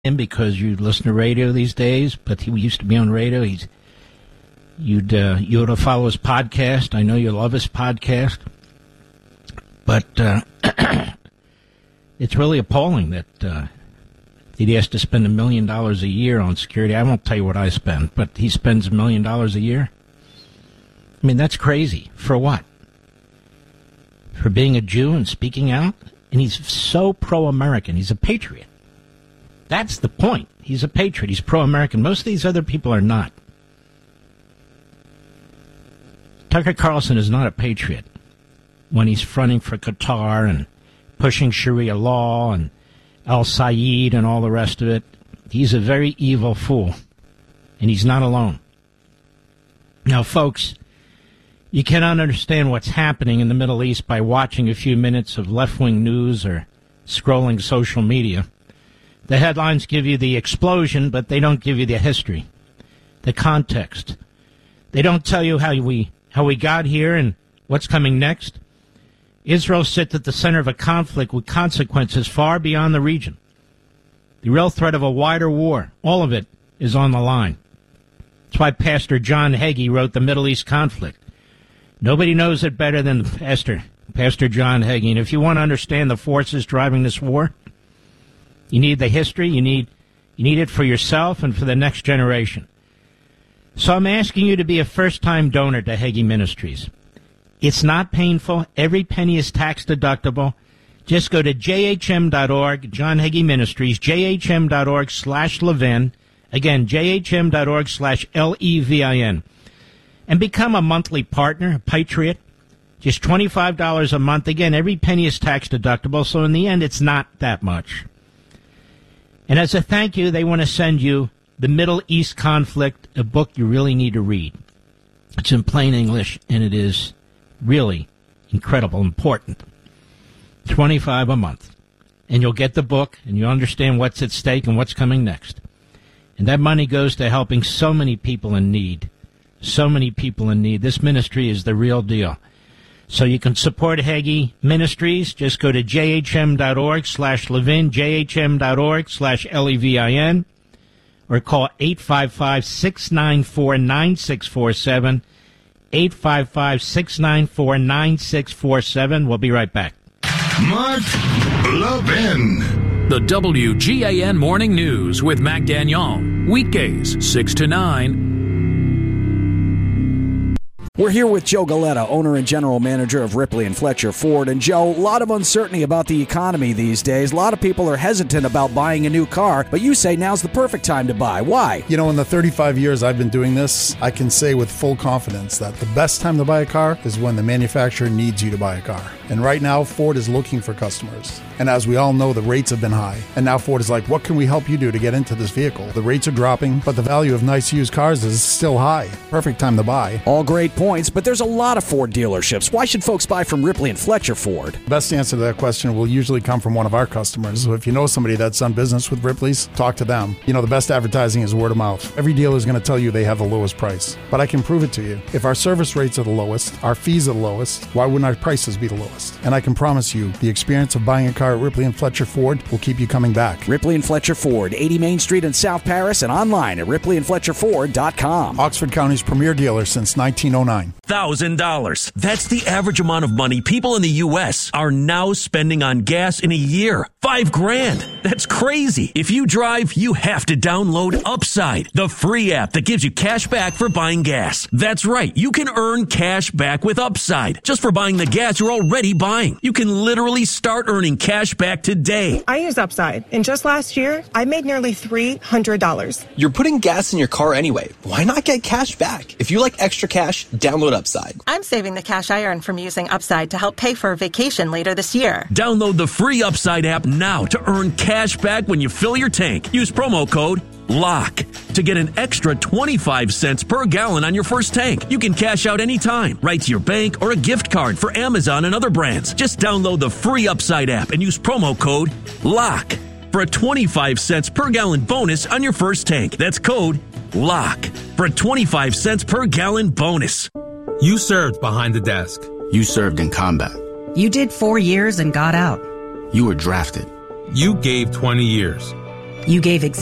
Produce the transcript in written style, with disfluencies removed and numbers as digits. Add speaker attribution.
Speaker 1: him because you listen to radio these days, but he used to be on radio. You ought to follow his podcast. I know you love his podcast, but it's really appalling that he has to spend $1 million a year on security. I won't tell you what I spend, but he spends $1 million a year. I mean, that's crazy. For what? For being a Jew and speaking out? And he's so pro-American. He's a patriot. That's the point. He's a patriot. He's pro-American. Most of these other people are not. Tucker Carlson is not a patriot when he's fronting for Qatar and pushing Sharia law and Al-Sayed and all the rest of it. He's a very evil fool, and he's not alone. Now, folks, you cannot understand what's happening in the Middle East by watching a few minutes of left-wing news or scrolling social media. The headlines give you the explosion, but they don't give you the history, the context. They don't tell you how we got here and what's coming next. Israel sits at the center of a conflict with consequences far beyond the region. The real threat of a wider war, all of it, is on the line. That's why Pastor John Hagee wrote The Middle East Conflict. Nobody knows it better than Pastor John Hagee. And if you want to understand the forces driving this war, you need the history. You need it for yourself and for the next generation. So I'm asking you to be a first-time donor to Hagee Ministries. It's not painful. Every penny is tax-deductible. Just go to jhm.org, John Hagee Ministries, jhm.org/Levin. Again, jhm.org/Levin. And become a monthly partner, a patriot. Just $25 a month. Again, every penny is tax-deductible, so in the end, it's not that much. And as a thank you, they want to send you The Middle East Conflict, a book you really need to read. It's in plain English, and it is really incredible, important. $25 a month. And you'll get the book, and you'll understand what's at stake and what's coming next. And that money goes to helping so many people in need. So many people in need. This ministry is the real deal. So you can support Hagee Ministries. Just go to jhm.org/Levin, jhm.org/Levin, or call 855-694-9647, 855-694-9647. We'll be right back.
Speaker 2: Mark Levin.
Speaker 3: The WGAN Morning News with Mac Dagnon. Weekdays, 6 to 9.
Speaker 4: We're here with Joe Galetta, owner and general manager of Ripley and Fletcher Ford. And Joe, a lot of uncertainty about the economy these days. A lot of people are hesitant about buying a new car, but you say now's the perfect time to buy. Why?
Speaker 5: You know, in the 35 years I've been doing this, I can say with full confidence that the best time to buy a car is when the manufacturer needs you to buy a car. And right now, Ford is looking for customers. And as we all know, the rates have been high. And now Ford is like, what can we help you do to get into this vehicle? The rates are dropping, but the value of nice used cars is still high. Perfect time to buy.
Speaker 4: All great points, but there's a lot of Ford dealerships. Why should folks buy from Ripley and Fletcher Ford?
Speaker 5: Best answer to that question will usually come from one of our customers. So if you know somebody that's done business with Ripley's, talk to them. You know, the best advertising is word of mouth. Every dealer is going to tell you they have the lowest price. But I can prove it to you. If our service rates are the lowest, our fees are the lowest, why wouldn't our prices be the lowest? And I can promise you, the experience of buying a car at Ripley and Fletcher Ford will keep you coming back.
Speaker 4: Ripley and Fletcher Ford, 80 Main Street in South Paris, and online at ripleyandfletcherford.com.
Speaker 5: Oxford County's premier dealer since 1909.
Speaker 6: $1,000. That's the average amount of money people in the U.S. are now spending on gas in a year. $5,000. That's crazy. If you drive, you have to download Upside, the free app that gives you cash back for buying gas. That's right. You can earn cash back with Upside just for buying the gas you're already buying. You can literally start earning cash back today.
Speaker 7: I use Upside, and just last year, I made nearly $300.
Speaker 8: You're putting gas in your car anyway. Why not get cash back? If you like extra cash, download Upside.
Speaker 9: I'm saving the cash I earn from using Upside to help pay for a vacation later this year.
Speaker 6: Download the free Upside app now to earn cash back when you fill your tank. Use promo code LOCK to get an extra 25 cents per gallon on your first tank. You can cash out anytime, right to your bank or a gift card for Amazon and other brands. Just download the free Upside app and use promo code LOCK for a 25 cents per gallon bonus on your first tank. That's code LOCK for a 25 cents per gallon bonus.
Speaker 10: You served behind the desk.
Speaker 11: You served in combat.
Speaker 12: You did 4 years and got out.
Speaker 11: You were drafted.
Speaker 10: You gave 20 years. You gave